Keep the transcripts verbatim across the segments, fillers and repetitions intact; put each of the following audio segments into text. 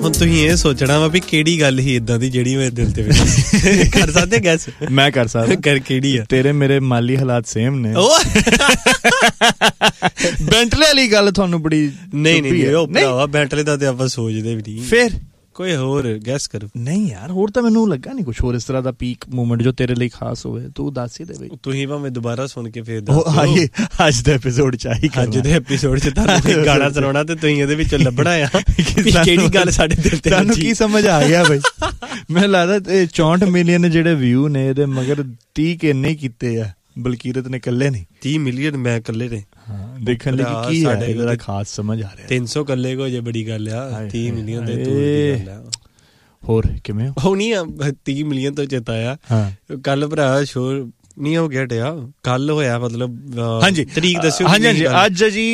ਹੁਣ ਤੁਸੀਂ ਇਹ ਸੋਚਣਾ ਵਾ ਵੀ ਕਿਹੜੀ ਗੱਲ ਹੀ ਇਦਾਂ ਦੀ ਜਿਹੜੀ ਮੇਰੇ ਦਿਲ ਤੇ ਕਰ ਸਕਦੇ ਗੈਸ? ਮੈਂ ਕਰ ਸਕਦਾ। ਕਰ ਕਿਹੜੀ ਆ? ਤੇਰੇ ਮੇਰੇ ਮਾਲੀ ਹਾਲਾਤ ਸੇਮ ਨੇ। ਬੈਂਟਲੇ ਵਾਲੀ ਗੱਲ ਤੁਹਾਨੂੰ ਬੜੀ ਨਹੀਂ ਨਹੀਂ ਉਹ ਭਰਾਵਾ ਬੈਂਟਲੇ ਦਾ ਤੇ ਆਪਾਂ ਸੋਚਦੇ ਵੀ ਨਹੀਂ। ਫਿਰ ਕੋਈ ਹੋਰ ਗੈਸ ਕਰੋ। ਨਹੀਂ ਯਾਰ ਹੋਰ ਤਾਂ ਮੈਨੂੰ ਲੱਗਾ ਨਹੀਂ ਕੁਛ ਹੋਰ ਇਸ ਤਰ੍ਹਾਂ ਦਾ ਪੀਕ ਮੂਮੈਂਟ ਜੋ ਤੇਰੇ ਲਈ ਖਾਸ ਹੋਵੇ। ਤੂੰ ਦੱਸ ਹੀ ਦੇ ਬਈ। ਤੁਸੀਂ ਭਾਵੇਂ ਦੁਬਾਰਾ ਸੁਣ ਕੇ ਫੇਰ ਆਈਏ ਅੱਜ ਦੇ ਐਪੀਸੋਡ ਚ ਆਹੀ ਅੱਜ ਦੇ ਐਪੀਸੋਡ ਚ ਤੁਹਾਨੂੰ ਗਾਣਾ ਸੁਣਾਉਣਾ ਤੇ ਤੁਸੀਂ ਇਹਦੇ ਵਿੱਚੋਂ ਲੱਭਣਾ ਆ ਕਿਹੜੀ ਗੱਲ ਸਾਡੇ ਦਿਲ ਤੇ। ਤੁਹਾਨੂੰ ਕੀ ਸਮਝ ਆ ਗਿਆ ਬਈ? ਮੈਨੂੰ ਲੱਗਦਾ ਇਹ ਚੌਂਹਠ ਮਿਲੀਅਨ ਜਿਹੜੇ ਵਿਊ ਨੇ ਇਹਦੇ ਮਗਰ ਤੀਹ ਕੇ ਇੰਨੇ ਕੀਤੇ ਆ ਬਲਕੀਰਤ ਨੇ ਇਕੱਲੇ ਨਹੀਂ। ਤੀਹ ਮਿਲੀਅਨ ਮੈਂ ਇਕੱਲੇ ਨੇ ਦੇਖਣ ਲਈ ਕੀ ਹੈ ਇਹਦਾ ਖਾਸ ਸਮਝ ਆ ਰਿਹਾ। ਤਿੰਨ ਸੌ ਇਕੱਲੇ ਕੋ ਜੇ ਬੜੀ ਗੱਲ ਆ। ਤੀਹ ਮਿਲੀਅਨ ਦੇ ਹੋਰ ਕਿਵੇਂ ਉਹ ਨਹੀਂ ਆ? ਤੀਹ ਮਿਲੀਅਨ ਤੋਂ ਚੇਤਾ ਆ ਕੱਲ ਭਰਾ ਸ਼ੋਰ ਨਹੀਂ ਹੋ ਗਿਆ ਟਿਆ ਕੱਲ ਹੋਇਆ ਮਤਲਬ ਹਾਂਜੀ ਤਰੀਕ ਦੱਸਿਓ। ਹਾਂਜੀ ਹਾਂਜੀ ਅੱਜ ਜੀ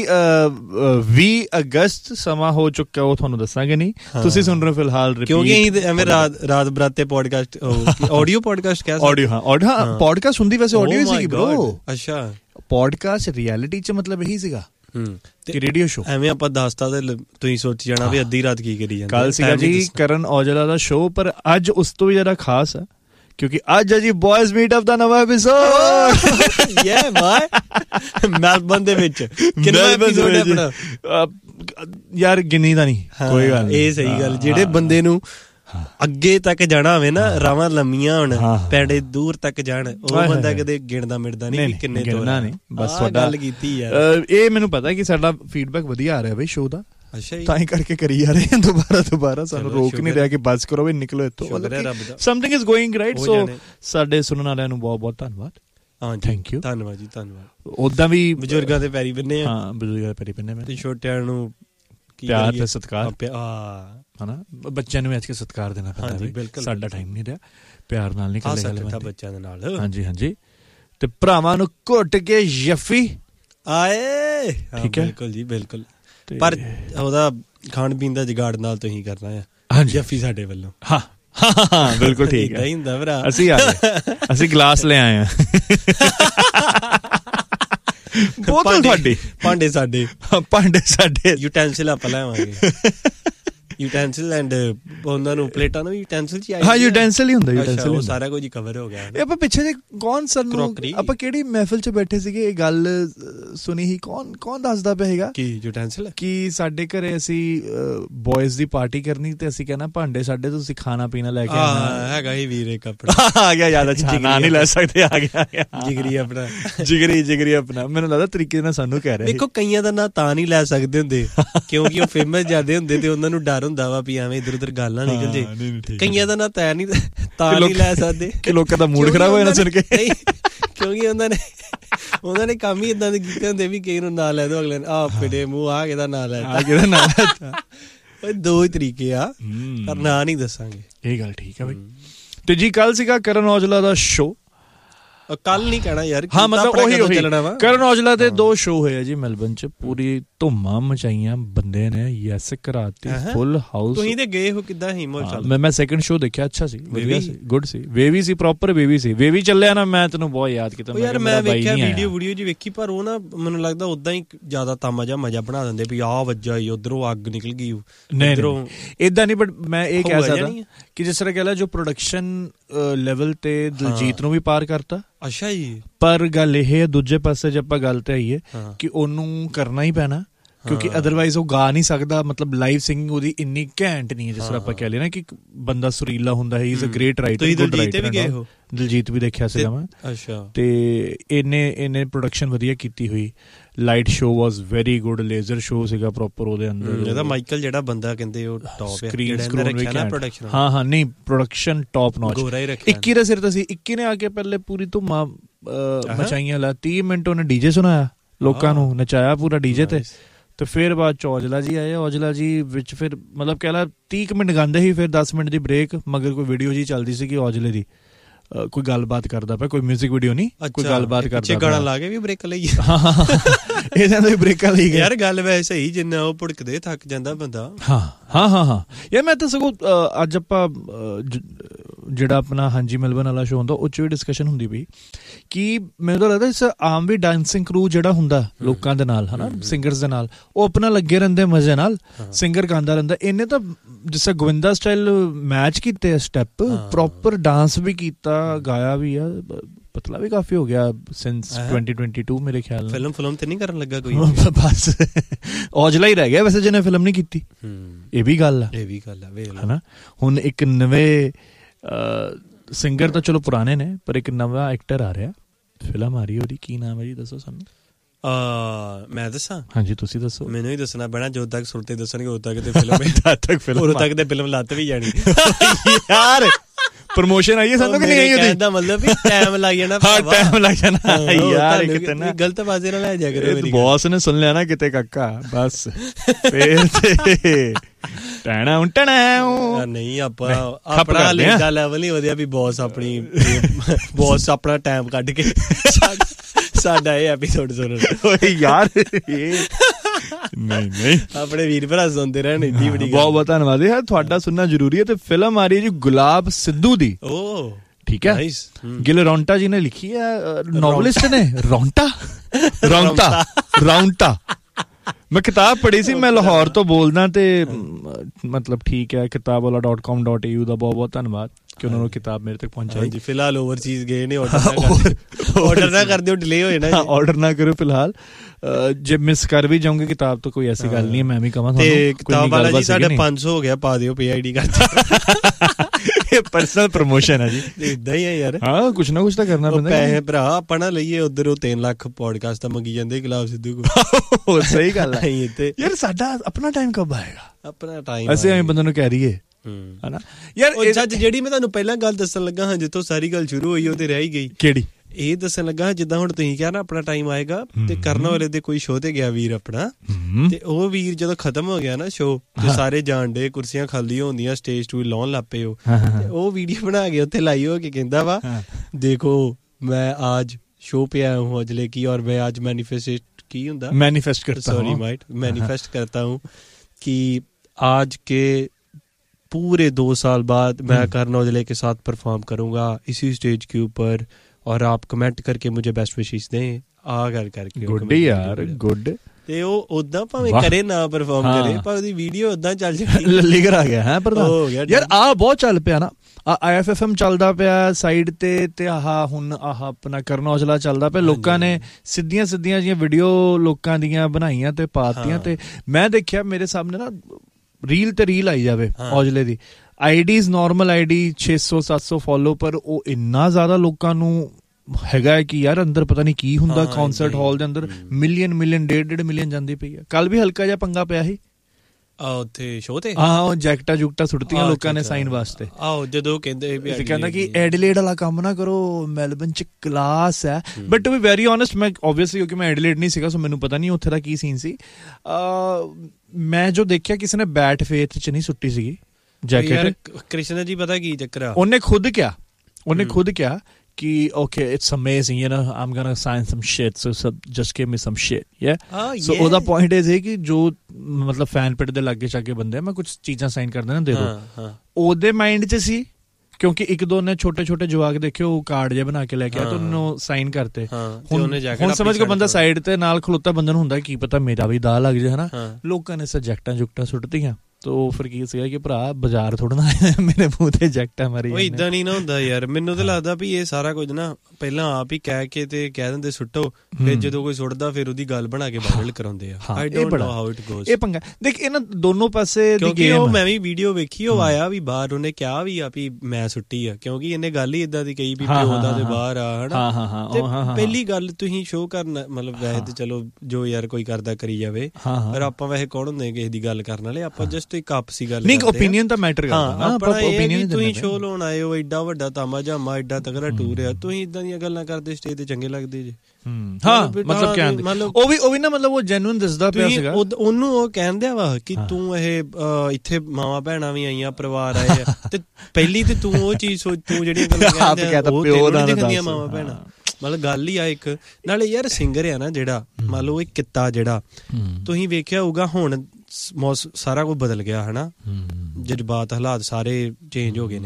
ਵੀਹ ਅਗਸਤ ਸਮਾਂ ਹੋ ਚੁੱਕਾ ਉਹ ਤੁਹਾਨੂੰ ਦੱਸਾਂਗੇ ਨਹੀਂ। ਤੁਸੀਂ ਸੁਣ ਰਹੇ ਹੋ ਫਿਲਹਾਲ ਕਿਉਂਕਿ ਅਸੀਂ ਐਵੇਂ ਰਾਤ ਰਾਤ ਬਰਾਤੇ ਪੋਡਕਾਸਟ ਆਡੀਓ ਪੋਡਕਾਸਟ ਕਹਿ ਸਕਦੇ। ਆਡੀਓ ਹਾਂ ਆਡੀਓ ਹਾਂ ਪੋਡਕਾਸਟ ਹੁੰਦੀ ਵੈਸੇ ਆਡੀਓ ਹੀ ਸੀਗੀ ਬ్రో। ਅੱਛਾ ਪੋਡਕਾਸਟ ਰਿਐਲਿਟੀ ਚ ਮਤਲਬ ਇਹੀ ਸੀਗਾ ਕਿ ਰੇਡੀਓ ਸ਼ੋ। ਐਵੇਂ ਆਪਾਂ ਦੱਸਤਾ ਤੇ ਤੁਸੀਂ ਸੋਚੀ ਜਾਣਾ ਵੀ ਅੱਧੀ ਰਾਤ ਕੀ ਕਰੀ ਜਾਂਦੇ। ਕੱਲ ਸੀਗਾ ਜੀ ਕਰਨ ਔਜਲਾ ਦਾ ਸ਼ੋਅ ਪਰ ਅੱਜ ਉਸ ਤੋਂ ਵੀ ਜ਼ਿਆਦਾ ਖਾਸ ਆ ਕਿਉਂਕਿ ਅੱਜ ਹੈ ਜੀ ਬॉयਜ਼ ਮੀਟ ਅਪ ਦਾ ਨਵਾਂ ਐਪੀਸੋਡ। ਯੇ ਮਾਈ ਮੈਲਬਨ ਦੇ ਵਿੱਚ ਕਿੰਨਾ ਐਪੀਸੋਡ ਹੈ ਆਪਣਾ? ਯਾਰ ਗਿਣੀ ਦਾ ਨਹੀਂ ਕੋਈ ਗੱਲ। ਇਹ ਸਹੀ ਗੱਲ ਜਿਹੜੇ ਬੰਦੇ ਨੂੰ ਅੱਗੇ ਤੱਕ ਜਾਣਾ ਹੋਵੇ ਨਾ ਰਾਵਾਂ ਲੰਮੀਆਂ ਹੋਣ ਪੈਂਡੇ ਦੂਰ ਤੱਕ ਜਾਣ ਉਹ ਬੰਦਾ ਕਦੇ ਗਿਣਦਾ ਮਿਟਦਾ ਨਹੀਂ ਕਿੰਨੇ ਤੋਰਾ ਨਹੀਂ। ਬਸ ਗੱਲ ਕੀਤੀ ਯਾਰ। ਇਹ ਮੈਨੂੰ ਪਤਾ ਕਿ ਸਾਡਾ ਫੀਡਬੈਕ ਵਧੀਆ ਆ ਰਿਹਾ ਬਈ ਸ਼ੋਅ ਦਾ। ਅੱਛਾ ਤਾਂ ਹੀ ਕਰਕੇ ਕਰੀ ਜਾ ਰਹੇ ਹਾਂ ਦੁਬਾਰਾ ਦੁਬਾਰਾ ਸਾਨੂੰ ਰੋਕ ਨਹੀਂ ਰਿਹਾ ਕਿ ਬਸ ਕਰੋ ਵੀ ਨਿਕਲੋ ਇੱਥੋਂ। Something is going right. ਸੋ ਸਾਡੇ ਸੁਣਨ ਵਾਲਿਆਂ ਨੂੰ ਬਹੁਤ ਬਹੁਤ ਧੰਨਵਾਦ। ਹਾਂ ਥੈਂਕ ਯੂ ਧੰਨਵਾਦ ਜੀ ਧੰਨਵਾਦ। ਉਦਾਂ ਵੀ ਬਜ਼ੁਰਗਾਂ ਦੇ ਪੈਰੀ ਬੰਨੇ ਆ। ਹਾਂ ਬਜ਼ੁਰਗਾਂ ਦੇ ਪੈਰੀ ਬੰਨੇ ਮੈਂ ਤੇ ਛੋਟਿਆਂ ਨੂੰ ਪਿਆਰ ਤੇ ਸਤਿਕਾਰ ਹਨਾ ਬੱਚਿਆਂ ਨੂੰ ਅੱਜ ਕੇ ਸਤਿਕਾਰ ਦੇਣਾ ਪੈਂਦਾ। ਸਾਡਾ ਟਾਈਮ ਨਹੀਂ ਰਿਹਾ ਪਿਆਰ ਨਾਲ ਨਹੀਂ ਕਰ ਬੱਚਿਆਂ ਦੇ ਨਾਲ। ਹਾਂਜੀ ਹਾਂਜੀ ਤੇ ਭਰਾਵਾਂ ਨੂੰ ਘੁੱਟ ਕੇ ਯੱਫੀ ਆਏ। ਠੀਕ ਹੈ ਬਿਲਕੁਲ ਜੀ ਬਿਲਕੁਲ। ਪਰ ਉਹਦਾ ਖਾਣ ਪੀਣ ਦਾ ਜੁਗਾੜ ਨਾਲ ਤੁਸੀਂ ਕਰਨਾ ਆ ਜੱਫੀ ਸਾਡੇ ਵੱਲੋਂ। ਹਾਂ ਹਾਂ ਬਿਲਕੁਲ ਠੀਕ ਹੈ ਹੁੰਦਾ ਭਰਾ। ਅਸੀਂ ਆ ਅਸੀਂ ਗਲਾਸ ਲੈ ਆਏ ਆ। ਬੋਤਲ ਤੁਹਾਡੀ ਭਾਂਡੇ ਸਾਡੇ ਭਾਂਡੇ ਸਾਡੇ ਯੂਟੈਂਸਿਲ ਆਪਾਂ ਲੈਵਾਂਗੇ। ਯੂਟੈਂਸਿਲ ਐਂਡ ਉਹਨਾਂ ਨੂੰ ਪਲੇਟਾਂ ਨੂੰ ਯੂਟੈਂਸਿਲ ਚ ਹਾਂ ਯੂਟੈਂਸਿਲ ਹੀ ਹੁੰਦਾ। ਯੂਟੈਂਸਿਲ ਉਹ ਸਾਰਾ ਕੁਝ ਕਵਰ ਹੋ ਗਿਆ। ਇਹ ਆਪਾਂ ਪਿੱਛੇ ਜੇ ਕੌਣ ਸਾਨੂੰ ਆਪਾਂ ਕਿਹੜੀ ਮਹਿਫਿਲ ਚ ਬੈਠੇ ਸੀਗੇ ਇਹ ਗੱਲ ਸੁਣੀ ਸੀ ਕੌਣ ਕੌਣ ਦੱਸਦਾ ਪਿਆ ਹੈਗਾ ਕੀ ਯੂਟੈਂਸਿਲ ਕਿ ਸਾਡੇ ਘਰੇ ਅਸੀਂ ਬॉयਜ਼ ਦੀ ਪਾਰਟੀ ਕਰਨੀ ਤੇ ਅਸੀਂ ਕਹਿਣਾ ਭਾਂਡੇ ਸਾਡੇ ਤੁਸੀਂ ਖਾਣਾ ਪੀਣਾ ਲੈ ਕੇ ਆਉਣਾ ਹੈਗਾ ਹੀ ਵੀਰ ਇੱਕ ਆਪਣਾ ਆ ਗਿਆ ਯਾਦ ਅੱਛਾ ਨਾਂ ਨਹੀਂ ਲੈ ਸਕਦੇ ਆ ਗਿਆ ਜਿਗਰੀ ਆਪਣਾ ਜਿਗਰੀ ਜਿਗਰੀ ਆਪਣਾ ਮੈਨੂੰ ਲੱਗਦਾ ਤਰੀਕੇ ਨਾਲ ਸਾਨੂੰ ਕਹਿ ਰਿਹਾ। ਦੇਖੋ ਕਈਆਂ ਦਾ ਨਾਂ ਤਾਂ ਨਹੀਂ ਲੈ ਸਕਦੇ ਹੁੰਦੇ ਕਿਉਂਕਿ ਉਹ ਫੇਮਸ ਜ਼ਿਆਦੇ ਹੁੰਦੇ ਤੇ ਉਹਨਾਂ ਨੂੰ ਡਰ ਹੁੰਦਾ ਵਾ ਵੀ ਐਵੇਂ ਇੱਧਰ ਉੱਧਰ ਗੱਲ ਨਾ ਨਿਕਲ ਜੇ। ਕਈਆਂ ਦਾ ਨਾਂ ਤੈ ਨਹੀਂ ਤਾਂ ਨਹੀਂ ਲੈ ਸਕਦੇ ਕਿ ਲੋਕਾਂ ਦਾ ਮੂਡ ਖਰਾਬ ਹੋ ਜਾਣਾ ਸੁਣ ਕੇ ਕਿਉਂਕਿ ਉਹਨਾਂ ਨੇ ਉਹਨਾਂ ਨੇ ਕੰਮ ਹੀ ਏਦਾਂ ਦੇ ਕੀਤੇ ਹੁੰਦੇ ਵੀ ਕਈ ਨੂੰ ਨਾਂ ਲੈ ਦੋ ਅਗਲੇ ਆ ਫਿੜੇ ਮੂੰਹ ਆ ਕਿਹਦਾ ਨਾਂ ਲੈ ਕਿਹਦਾ ਨਾਂ ਲੈ। ਦੋ ਹੀ ਤਰੀਕੇ ਆ ਪਰ ਨਾਂ ਨਹੀਂ ਦੱਸਾਂਗੇ। ਇਹ ਗੱਲ ਠੀਕ ਆ ਬਈ। ਤੇ ਜੀ ਕੱਲ ਸੀਗਾ ਕਰਨ ਔਜਲਾ ਦਾ ਸ਼ੋਅ। ਕੱਲ ਨਹੀਂ ਕਹਿਣਾ ਯਾਰ ਹਾਂ ਮਤਲਬ ਉਹੀ ਉਹੀ ਕਰਨ ਔਜਲਾ ਦੇ ਦੋ ਸ਼ੋਅ ਹੋਏ ਆ ਜੀ ਮੈਲਬਨ ਚ ਪੂਰੀ ਧੁੰਮਾਂ ਮਚਾਈਆਂ ਬੰਦੇ ਨੇ ਯੈਸ ਕਰਾਤੀ ਫੁੱਲ ਹਾਊਸ। ਤੁਸੀਂ ਤੇ ਗਏ ਹੋ ਕਿੱਦਾਂ ਹਿੰਮਤ ਚੱਲ? ਮੈਂ ਮੈਂ ਸੈਕੰਡ ਸ਼ੋਅ ਦੇਖਿਆ ਅੱਛਾ ਸੀ ਵਧੀਆ ਸੀ ਗੁੱਡ ਸੀ ਵੇਵੀ ਸੀ ਪ੍ਰੋਪਰ ਵੇਵੀ ਸੀ ਵੇਵੀ ਚੱਲਿਆ ਨਾ ਮੈਂ ਤੈਨੂੰ ਬਹੁਤ ਯਾਦ ਕੀਤਾ। ਯਾਰ ਮੈਂ ਵੇਖਿਆ ਵੀਡੀਓ ਵੀਡੀਓ ਜੀ ਵੇਖੀ ਪਰ ਉਹ ਨਾ ਮੈਨੂੰ ਲੱਗਦਾ ਉਦਾਂ ਹੀ ਜ਼ਿਆਦਾ ਤਾਮਾ ਜਿਹਾ ਮਜ਼ਾ ਬਣਾ ਦਿੰਦੇ ਵੀ ਆਹ ਵੱਜਾ ਹੀ ਉਧਰੋਂ ਅੱਗ ਨਿਕਲ ਗਈ ਇੱਧਰੋਂ ਏਦਾਂ ਨਹੀਂ। ਬਟ ਮੈਂ ਇਹ ਕਹਿ ਸਕਦਾ ਕਿ ਜਿਸ ਤਰ੍ਹਾਂ ਕਹਿ ਲਾ ਜੋ ਪ੍ਰੋਡਕਸ਼ਨ ਲੈਵਲ ਤੇ ਦਿਲਜੀਤ ਨੂੰ ਵੀ ਪਾਰ ਕਰਤਾ। ਅੱਛਾ ਜੀ ਪਰ ਗੱਲ ਇਹ ਹੈ ਦੂਜੇ ਪਾਸੇ ਜੇ ਆਪਾਂ ਗੱਲ ਤੇ ਆਈਏ ਕਿ ਉਹਨੂੰ ਕਰਨਾ ਹੀ ਪੈਣਾ ਕਿਉਂਕਿ ਅਦਰਵਾਈਜ਼ ਉਹ ਗਾ ਨਹੀਂ ਸਕਦਾ। ਮਤਲਬ ਲਾਈਵ ਸਿੰਗਿੰਗ ਉਹਦੀ ਇੰਨੀ ਘੈਂਟ ਨਹੀਂ ਹੈ ਜਿਸ ਤਰ੍ਹਾਂ ਆਪਾਂ ਕਹਿ ਲਈਏ ਨਾ ਕਿ ਬੰਦਾ ਸੁਰੀਲਾ ਹੁੰਦਾ ਹੈ। ਹੀ is a great writer good writer. Diljit ਵੀ ਦੇਖਿਆ ਸੀਗਾ ਮੈਂ। ਅੱਛਾ ਤੇ ਇਹਨੇ ਇਹਨੇ ਪ੍ਰੋਡਕਸ਼ਨ ਵਧੀਆ ਕੀਤੀ ਹੋਈ। Light show was very good laser show ਸੀਗਾ ਪ੍ਰੋਪਰ ਉਹਦੇ ਅੰਦਰ। ਇਹਦਾ ਮਾਈਕਲ ਜਿਹੜਾ ਬੰਦਾ ਕਹਿੰਦੇ ਉਹ ਟੌਪ ਹੈ ਸਕਰੀਨ ਸਕਰੂਨ ਵੀ ਪ੍ਰੋਡਕਸ਼ਨ। ਹਾਂ ਹਾਂ ਨਹੀਂ ਪ੍ਰੋਡਕਸ਼ਨ ਟੌਪ ਨੌਚ। ਇੱਕੀ ਦਾ ਸਿਰ ਤਾਂ ਸੀ ਇੱਕੀ ਨੇ ਆ ਕੇ ਪਹਿਲੇ ਪੂਰੀ ਧੁੰਮਾਂ ਮਚਾਈਆਂ ਲਾ ਤੀਹ ਮਿੰਟ ਉਹਨੇ ਡੀਜੇ ਸੁਣਾਇਆ ਲੋਕਾਂ ਨੂੰ ਨਚਾਇਆ ਪੂਰਾ ਡੀਜੇ ਤੇ। ਤੇ ਫਿਰ ਬਾਅਦ ਚ ਔਜਲਾ ਜੀ ਆਏ। ਔਜਲਾ ਜੀ ਵਿੱਚ ਫਿਰ ਮਤਲਬ ਕਹਿ ਲਾ ਤੀਹ ਕੁ ਮਿੰਟ ਗਾਉਂਦੇ ਸੀ ਫਿਰ ਦਸ ਮਿੰਟ ਦੀ ਬ੍ਰੇਕ ਮਗਰ ਕੋਈ ਵੀਡੀਓ ਜੀ ਚੱਲਦੀ ਸੀਗੀ ਔਜਲੇ ਦੀ ਕੋਈ ਗੱਲਬਾਤ ਕਰਦਾ ਪਿਆ ਕੋਈ ਮਿਊਜ਼ਿਕ ਵੀਡੀਓ ਨਹੀਂ ਕੋਈ ਗੱਲਬਾਤ ਕਰਦਾ ਗਾਣਾ ਲਾ ਕੇ ਵੀ ਬ੍ਰੇਕ ਲਈ ਇਹਨਾਂ ਦਾ ਵੀ ਬ੍ਰੇਕਾਂ ਲਈ ਯਾਰ ਗੱਲ ਵੈਸੇ ਸਹੀ ਜਿੰਨਾ ਉਹ ਭੁੜਕਦੇ ਥੱਕ ਜਾਂਦਾ ਬੰਦਾ। ਹਾਂ ਹਾਂ ਹਾਂ ਹਾਂ ਯਾਰ ਮੈਂ ਤਾਂ ਸਗੋਂ ਅੱਜ ਆਪਾਂ ਜਿਹੜਾ ਆਪਣਾ ਹਾਂਜੀ ਮੈਲਬਨ ਵਾਲਾ ਸ਼ੋਅ ਹੁੰਦਾ ਉਹ 'ਚ ਵੀ ਡਿਸਕਸ਼ਨ ਹੁੰਦੀ ਪਈ ਕਿ ਮੈਨੂੰ ਤਾਂ ਲੱਗਦਾ ਇਸ ਆਮ ਵੀ ਡਾਂਸਿੰਗ ਕਰੂ ਜਿਹੜਾ ਹੁੰਦਾ ਲੋਕਾਂ ਦੇ ਨਾਲ ਹੈ ਨਾ ਸਿੰਗਰਸ ਦੇ ਨਾਲ ਉਹ ਆਪਣਾ ਲੱਗੇ ਰਹਿੰਦੇ ਮਜ਼ੇ ਨਾਲ ਸਿੰਗਰ ਗਾਉਂਦਾ ਰਹਿੰਦਾ। ਇਹਨੇ ਤਾਂ ਜਿਸ ਤਰ੍ਹਾਂ ਗੋਵਿੰਦਾ ਸਟਾਈਲ ਮੈਚ ਕੀਤੇ ਸਟੈਪ ਪ੍ਰੋਪਰ ਡਾਂਸ ਵੀ ਕੀਤਾ ਗਾਇਆ ਵੀ ਆ ਪਤਲਾ ਵੀ ਕਾਫੀ ਹੋ ਗਿਆ ਸਿੰਸ twenty twenty-two ਮੇਰੇ ਖਿਆਲ ਨਾਲ। ਫਿਲਮ ਫਿਲਮ ਤੇ ਨਹੀਂ ਕਰਨ ਲੱਗਾ ਕੋਈ ਬਸ ਔਜਲਾ ਹੀ ਰਹਿ ਗਿਆ ਵੈਸੇ ਜਿਹਨੇ ਫਿਲਮ ਨਹੀਂ ਕੀਤੀ। ਇਹ ਵੀ ਗੱਲ ਆ ਇਹ ਵੀ ਗੱਲ ਆ ਵੇਖ ਹਨਾ। ਹੁਣ ਇੱਕ ਨਵੇਂ ਸਿੰਗਰ ਤਾਂ ਚਲੋ ਪੁਰਾਣੇ ਨੇ ਪਰ ਇੱਕ ਨਵਾਂ ਐਕਟਰ ਆ ਰਿਹਾ ਫਿਲਮ ਆ ਰਹੀ ਉਹਦੀ ਕੀ ਨਾਮ ਹੈ ਜੀ ਦੱਸੋ ਸਾਨੂੰ। ਮੈਂ ਦੱਸਾਂ? ਹਾਂਜੀ ਤੁਸੀਂ ਦੱਸੋ। ਮੈਨੂੰ ਹੀ ਦੱਸਣਾ ਪੈਣਾ ਜਦੋਂ ਤੱਕ ਸੁਰਤੇ ਦੱਸਣਗੇ ਉਦੋਂ ਤੱਕ ਤੇ ਫਿਲਮ ਉਦੋਂ ਤੱਕ ਤੇ ਫਿਲਮ ਲੱਤ ਵੀ ਜਾਣੀ ਯਾਰ। ਪ੍ਰਮੋਸ਼ਨ ਆਈ ਹੈ ਸਾਨੂੰ ਕਿ ਨਹੀਂ ਆਈ ਉਹਦੀ? ਇਹਦਾ ਮਤਲਬ ਵੀ ਟਾਈਮ ਲੱਗ ਜਾਣਾ। ਹਾਂ ਟਾਈਮ ਲੱਗ ਜਾਣਾ ਯਾਰ ਕਿਤੇ ਨਾ ਗਲਤ ਬਾਜ਼ੇ ਨਾਲ ਲੈ ਜਾ ਕਰੋ। ਬੌਸ ਨੇ ਸੁਣ ਲਿਆ ਨਾ ਕਿਤੇ ਕਾਕਾ ਬਸ ਫੇਰ ਤੇ ਟੈਣਾ ਉਟਣਾ ਨਹੀਂ ਆਪਾਂ ਆਪਣਾ ਲੀਡਾ ਲੈਵਲ ਨਹੀਂ ਵਧਿਆ ਵੀ ਬੌਸ ਆਪਣੀ ਬੌਸ ਆਪਣਾ ਟਾਈਮ ਕੱਢ ਕੇ ਸਾਡਾ ਇਹ ਐਪੀਸੋਡ ਸੁਣਨ। ਓਏ ਯਾਰ ਨਹੀਂ ਨਹੀਂ ਆਪਣੇ ਵੀਰ ਭਰਾ ਸੁਣਦੇ ਰਹਿਣ ਇੰਨੀ ਬੜੀ ਬਹੁਤ ਬਹੁਤ ਧੰਨਵਾਦ ਯਾਰ ਤੁਹਾਡਾ ਸੁਣਨਾ ਜ਼ਰੂਰੀ ਹੈ। ਤੇ ਫਿਲਮ ਆ ਰਹੀ ਹੈ ਜੀ ਗੁਲਾਬ ਸਿੱਧੂ ਦੀ। ਓ ਠੀਕ ਹੈ ਗਿਲ ਰੌਂਟਾ ਜੀ ਨੇ ਲਿਖੀ ਹੈ ਨੋਵਲਿਸਟ ਨੇ। ਰੌਂਟਾ ਰੌਂਟਾ ਰੌਂਟਾ ਮੈਂ ਕਿਤਾਬ ਪੜ੍ਹੀ ਸੀ ਮੈਂ ਲਾਹੌਰ ਤੋਂ ਬੋਲਦਾ ਤੇ ਮਤਲਬ ਠੀਕ ਹੈ ਕਿਤਾਬ ਵਾਲਾ dot com dot A you ਦਾ ਬਹੁਤ ਬਹੁਤ ਧੰਨਵਾਦ ਕਿ ਉਹਨਾਂ ਨੂੰ ਕਿਤਾਬ ਮੇਰੇ ਤੱਕ ਪਹੁੰਚਾਈ। ਜੀ ਫਿਲਹਾਲ ਓਵਰਸੀਜ਼ ਗਏ ਨੇ ਆਰਡਰ ਨਾ ਕਰ ਦਿਓ ਡਿਲੇ ਹੋ ਜਾਣਾ। ਆਰਡਰ ਨਾ ਕਰੋ ਫਿਲਹਾਲ ਜੇ ਮਿਸ ਕਰ ਵੀ ਜਾਓਗੇ ਕਿਤਾਬ ਤਾਂ ਕੋਈ ਐਸੀ ਗੱਲ ਨਹੀਂ ਮੈਂ ਵੀ ਕਹਾਂ ਤੁਹਾਨੂੰ ਕਿਤਾਬ ਵਾਲਾ ਜੀ ਸਾਡੇ ਪੰਜ ਸੌ ਹੋ ਗਿਆ ਪਾ ਦਿਓ ਪੇ ਆਈ ਡੀ ਕਰ। ਇਹ ਪਰਸਨਲ ਪ੍ਰਮੋਸ਼ਨ ਹੈ ਜੀ ਇਦਾਂ ਹੀ ਹੈ ਯਾਰ। ਹਾਂ ਕੁਛ ਨਾ ਕੁਛ ਤਾਂ ਕਰਨਾ ਪੈਂਦਾ। ਪੈਸੇ ਭਰਾ ਆਪਾਂ ਨਾ ਲਈਏ ਉਧਰ ਉਹ ਤਿੰਨ ਲੱਖ ਪੋਡਕਾਸਟ ਤਾਂ ਮੰਗੀ ਜਾਂਦੇ ਗੁਲਾਬ ਸਿੱਧੂ ਕੋਲ। ਸਹੀ ਗੱਲ ਹੈ ਯਾਰ ਸਾਡਾ ਆਪਣਾ ਟਾਈਮ ਕਬ ਆਏਗਾ? ਆਪਣਾ ਟਾਈਮ ਅਸੀਂ ਐਵੇਂ ਬੰਦੇ ਨੂੰ ਕਹਿ ਰਹੀਏ ਹਨਾ ਯਾਰ। ਉਹ ਸੱਚ ਜਿਹੜੀ ਮੈਂ ਤੁਹਾਨੂੰ ਪਹਿਲਾਂ ਗੱਲ ਦੱਸਣ ਲੱਗਾ ਹਾਂ ਜਿੱਥੋਂ ਸਾਰੀ ਗੱਲ ਸ਼ੁਰੂ ਹੋਈ ਉਹ ਤੇ ਰਹਿ ਹੀ ਗਈ। ਕਿਹੜੀ? ਇਹ ਦੱਸਣ ਲੱਗਾ ਜਿੱਦਾਂ ਹੁਣ ਤੁਸੀਂ ਕਿਹਾ ਨਾ ਆਪਣਾ ਟਾਈਮ ਆਏਗਾ ਤੇ ਕਰਨ ਵਾਲੇ ਦੇ ਕੋਈ ਸ਼ੋਅ ਤੇ ਗਿਆ ਵੀਰ ਆਪਣਾ ਤੇ ਉਹ ਵੀਰ ਜਦੋਂ ਖਤਮ ਹੋ ਗਿਆ ਨਾ ਸ਼ੋਅ ਤੇ ਸਾਰੇ ਜਾਣ ਡੇ ਕੁਰਸੀਆਂ ਖਾਲੀ ਹੁੰਦੀਆਂ ਸਟੇਜ ਟੂ ਲਾਉਣ ਲੱਗ ਪਏ ਉਹ ਉਹ ਵੀਡੀਓ ਬਣਾ ਕੇ ਉੱਥੇ ਲਾਈ ਹੋ ਕੇ ਕਹਿੰਦਾ ਵਾ ਦੇਖੋ ਮੈਂ ਅੱਜ ਸ਼ੋਅ पे आया हूँ अजले की और मैं आज मैनिफेस्ट की ਹੁੰਦਾ मैनिफेस्ट करता सॉरी माइट मैनिफेस्ट करता हूँ कि आज के पूरे दो साल बाद मैं करण औजले के साथ परफॉर्म करूंगा इसी स्टेज के ऊपर और आप कमेंट करके मुझे बेस्ट विशेस दें आ कर करके गुड यार गुड। ਤੇ ਉਹ ਉਦਾਂ ਭਾਵੇਂ ਕਰੇ ਨਾ ਪਰਫਾਰਮ ਕਰੇ ਪਰ ਉਹਦੀ ਵੀਡੀਓ ਉਦਾਂ ਚੱਲ ਜਾਂਦੀ ਲੱਲੀ ਕਰਾ ਗਿਆ ਹੈ ਪ੍ਰਧਾਨ ਯਾਰ। ਆਹ ਬਹੁਤ ਚੱਲ ਪਿਆ ਨਾ ਆਈ ਐਫ ਐਫ ਐਮ ਚੱਲਦਾ ਪਿਆ ਸਾਈਡ ਤੇ ਤੇ ਆਹ ਹੁਣ ਆਹ ਆਪਣਾ ਕਰਨ ਔਜਲਾ ਚੱਲਦਾ ਪਿਆ। ਲੋਕਾਂ ਨੇ ਸਿੱਧੀਆਂ ਸਿੱਧੀਆਂ ਜਿਹੀਆਂ ਵੀਡੀਓ ਲੋਕਾਂ ਦੀਆਂ ਬਣਾਈਆਂ ਤੇ ਪਾਤੀਆਂ ਤੇ ਮੈਂ ਦੇਖਿਆ ਮੇਰੇ ਸਾਹਮਣੇ ਨਾ ਰੀਲ ਤੇ ਰੀਲ ਆਈ ਜਾਵੇ ਔਜਲੇ ਦੀ ਆਈਡੀਜ਼ ਨੋਰਮਲ ਆਈਡੀ ਛੇ ਸੌ ਸੱਤ ਸੌ ਫੋਲੋ ਪਰ ਉਹ ਇੰਨਾ ਜ਼ਿਆਦਾ ਲੋਕਾਂ ਨੂੰ ਹੈਗਾ ਹੈ ਕਿ ਯਾਰ ਅੰਦਰ ਪਤਾ ਨਹੀਂ ਕੀ ਹੁੰਦਾ ਕੌਨਸਰਟ ਹਾਲ ਦੇ ਅੰਦਰ ਮਿਲੀਅਨ ਮਿਲੀਅਨ ਡੇਢ ਡੇਢ ਮਿਲੀਅਨ ਜਾਂਦੀ ਪਈ ਆ। ਕੱਲ ਵੀ ਹਲਕਾ ਜਿਹਾ ਪੰਗਾ ਪਿਆ ਸੀ ਉੱਥੇ ਸ਼ੋਅ ਤੇ ਹਾਂ ਉਹ ਜੈਕਟਾਂ ਜੁਕਟਾਂ ਸੁੱਟਤੀਆਂ ਲੋਕਾਂ ਨੇ ਸਾਈਨ ਵਾਸਤੇ। ਆਹੋ ਜਦੋਂ ਕਹਿੰਦੇ ਵੀ ਕਹਿੰਦਾ ਕਿ ਐਡੀਲੇਡ ਵਾਲਾ ਕੰਮ ਨਾ ਕਰੋ ਮੈਲਬਨ ਚ ਕਲਾਸ ਹੈ but to be very honest ਮੈਂ ਓਬਵੀਅਸਲੀ ਕਿਉਂਕਿ ਮੈਂ ਐਡੀਲੇਡ ਨਹੀਂ ਸੀਗਾ ਸੋ ਮੈਨੂੰ ਪਤਾ ਨਹੀਂ ਉੱਥੇ ਦਾ ਕੀ ਸੀਨ ਸੀ। ਮੈਂ ਜੋ ਦੇਖਿਆ ਕਿਸੇ ਨੇ ਬੈਟ ਫੇਥ ਚ ਨਹੀਂ ਸੁੱਟੀ ਸੀਗੀ ਜੈਕਟ। ਕ੍ਰਿਸ਼ਨ ਜੀ ਪਤਾ ਕੀ ਚੱਕਰ ਆ ਉਹਨੇ ਖੁਦ ਕਿਹਾ ਉਹਨੇ ਖੁਦ ਕਿਹਾ कि okay it's amazing you know I'm gonna sign some shit so, so just give me some shit yeah oh, so yeah. ਉਹਦਾ point is ਹੈ ਕਿ ਜੋ ਮਤਲਬ ਫੈਨ ਪਿਟ ਦੇ ਲਾਗੇ ਚਾਗੇ ਬੰਦੇ ਮੈਂ ਕੁਝ ਚੀਜ਼ਾਂ ਸਾਈਨ ਕਰ ਦੇਣਾ ਦੇ ਦੋ ਉਹਦੇ ਮਾਈਂਡ 'ਚ ਸੀ ਕਿਉਂਕਿ ਇੱਕ ਦੋ ਨੇ ਛੋਟੇ ਛੋਟੇ ਜਵਾਕ ਦੇਖੇ ਉਹ ਕਾਰਡ ਜਿਹਾ ਬਣਾ ਕੇ ਲੈ ਕੇ ਆਇਆ ਤੇ ਉਹਨੂੰ ਸਾਈਨ ਕਰਤੇ। ਹੁਣ ਹੁਣ ਸਮਝ ਕੇ ਬੰਦਾ ਸਾਈਡ ਤੇ ਨਾਲ ਖਲੋਤਾ ਬੰਦੇ ਨੂੰ ਹੁੰਦਾ ਕੀ ਪਤਾ ਮੇਰਾ ਵੀ ਦਾਅ ਲੱਗ ਜਾਏ ਹਨਾ। ਲੋਕਾਂ ਨੇ ਸਬਜੈਕਟਾਂ ਜੁਕਟਾਂ ਸੁੱਟਤੀਆਂ ਤੋ ਫਿਰ ਕੀ ਸੀਗਾ ਕਿ ਭਰਾ ਬਾਜ਼ਾਰ ਥੋੜਾ ਨਾ ਮੇਰੇ ਮੂੰਹ ਤੇ ਜੈਕਟਾਂ ਮਾਰੀ। ਉਹ ਇਦਾਂ ਨਹੀਂ ਨਾ ਹੁੰਦਾ ਯਾਰ ਮੈਨੂੰ ਤਾਂ ਲੱਗਦਾ ਵੀ ਇਹ ਸਾਰਾ ਕੁਝ ਨਾ ਪਹਿਲਾਂ ਆਪ ਹੀ ਕਹਿ ਕੇ ਤੇ ਕਹਿ ਦਿੰਦੇ ਸੁੱਟੋ ਫਿਰ ਜਦੋਂ ਕੋਈ ਸੁੱਟਦਾ ਫਿਰ ਉਹਦੀ ਗੱਲ ਬਣਾ ਕੇ ਵਾਇਰਲ ਕਰਾਉਂਦੇ ਆ। I don't know how it goes. ਇਹ ਪੰਗਾ ਦੇਖ ਇਹਨਾਂ ਦੋਨੋਂ ਪਾਸੇ ਦੀ ਗੇਮ ਉਹ ਮੈਂ ਵੀ ਵੀਡੀਓ ਵੇਖੀ ਉਹ ਆਇਆ ਵੀ ਬਾਹਰ ਉਹਨੇ ਕਿਹਾ ਵੀ ਆ ਵੀ ਮੈਂ ਸੁੱਟੀ ਆ ਕਿਉਂਕਿ ਇਹਨੇ ਗੱਲ ਹੀ ਇਦਾਂ ਦੀ ਕਹੀ ਵੀ ਪਿਓ ਦਾ ਤੇ ਬਾਹਰ ਆ ਹਨਾ। ਤੇ ਪਹਿਲੀ ਗੱਲ ਤੁਸੀਂ ਸ਼ੋਅ ਕਰਨਾ ਮਤਲਬ ਵੈਸੇ ਤੇ ਚਲੋ ਜੋ ਯਾਰ ਕੋਈ ਕਰਦਾ ਕਰੀ ਜਾਵੇ ਪਰ ਆਪਾਂ ਵੈਸੇ ਕੌਣ ਹੁੰਦੇ ਕਿਸੇ ਦੀ ਗੱਲ ਕਰਨ ਵਾਲੇ ਆਪਾਂ ਜਸਟ ਇੱਕ ਆਪਸੀ ਗੱਲ ਨਹੀਂ ਓਪੀਨੀਅਨ ਤਾਂ ਮੈਟਰ ਕਰਦਾ ਨਾ ਆਪਣਾ ਓਪੀਨੀਅਨ ਤੁਸੀਂ ਸ਼ੋਅ ਲਾਉਣ ਆਏ ਹੋ ਐਡਾ ਵੱਡਾ ਤਾਮਾ ਜਾਮਾ ਐਡਾ ਤਗੜਾ ਟੂਰ ਆ ਤੁਸੀਂ ਇਦਾਂ ਦੀਆਂ ਗੱਲਾਂ ਕਰਦੇ ਸਟੇਜ ਤੇ ਚੰਗੇ ਲੱਗਦੇ ਜੇ। ਹਾਂ ਮਤਲਬ ਕਹਿੰਦੇ ਉਹ ਵੀ ਉਹ ਵੀ ਨਾ ਮਤਲਬ ਉਹ ਜੈਨੂਇਨ ਦੱਸਦਾ ਪਿਆ ਸੀਗਾ ਉਹਨੂੰ ਉਹ ਕਹਿੰਦੇ ਵਾ ਕਿ ਤੂੰ ਇਹ ਇੱਥੇ ਮਾਵਾਂ ਭੈਣਾਂ ਵੀ ਆਈਆਂ ਪਰਿਵਾਰ ਆਏ ਆ ਤੇ ਪਹਿਲੀ ਤੇ ਤੂੰ ਉਹ ਚੀਜ਼ ਸੋਚ ਤੂੰ ਜਿਹੜੀਆਂ ਗੱਲਾਂ ਕਹਿੰਦੇ ਉਹ ਤੈਨੂੰ ਨਹੀਂ ਦਿਖਦੀਆਂ ਮਾਵਾਂ ਭੈਣਾਂ ਮਤਲਬ ਗੱਲ ਹੀ ਆ ਇੱਕ ਨਾਲੇ ਯਾਰ ਸਿੰਗਰ ਆ ਨਾ ਜਿਹੜਾ ਮੰਨ ਲਓ ਇੱਕ ਕਿੱਤਾ ਜਿਹੜਾ ਤੁਸੀਂ ਵੇਖਿਆ ਹੋਊਗਾ ਹੁਣ ਸਾਰਾ ਕੁਝ ਬਦਲ ਗਿਆ ਹਨਾ ਜਜ਼ਬਾਤ ਹਾਲਾਤ ਸਾਰੇ ਚੇਂਜ ਹੋ ਗਏ ਨੇ